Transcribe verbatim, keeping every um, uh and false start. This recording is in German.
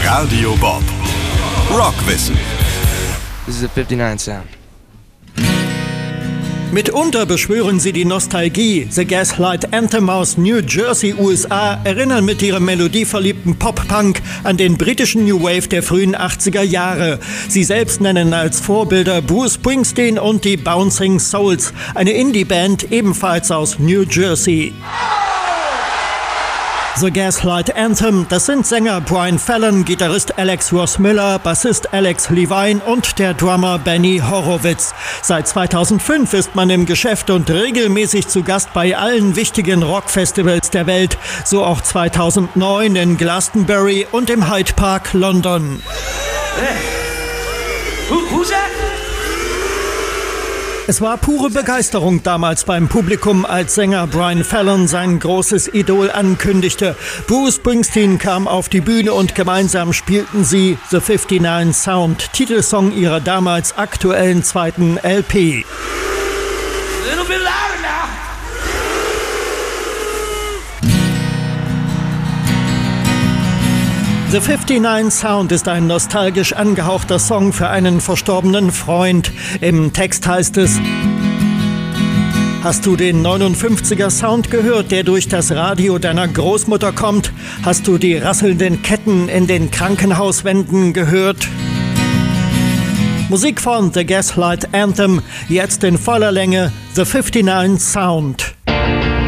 Radio Bob. Rockwissen. This is a fifty-nine sound. Mitunter beschwören sie die Nostalgie. The Gaslight Anthem aus New Jersey, U S A, erinnern mit ihrem melodieverliebten Pop-Punk an den britischen New Wave der frühen achtziger Jahre. Sie selbst nennen als Vorbilder Bruce Springsteen und die Bouncing Souls, eine Indie-Band ebenfalls aus New Jersey. The Gaslight Anthem, das sind Sänger Brian Fallon, Gitarrist Alex Ross Miller, Bassist Alex Levine und der Drummer Benny Horowitz. Seit zweitausendfünf ist man im Geschäft und regelmäßig zu Gast bei allen wichtigen Rockfestivals der Welt, so auch zweitausendneun in Glastonbury und im Hyde Park, London. Hey. Who, who's that? Es war pure Begeisterung damals beim Publikum, als Sänger Brian Fallon sein großes Idol ankündigte. Bruce Springsteen kam auf die Bühne und gemeinsam spielten sie The fifty-nine Sound, Titelsong ihrer damals aktuellen zweiten L P. A little bit louder now. The fifty-nine Sound ist ein nostalgisch angehauchter Song für einen verstorbenen Freund. Im Text heißt es: Hast du den neunundfünfziger Sound gehört, der durch das Radio deiner Großmutter kommt? Hast du die rasselnden Ketten in den Krankenhauswänden gehört? Musik von The Gaslight Anthem, jetzt in voller Länge The fifty-nine Sound.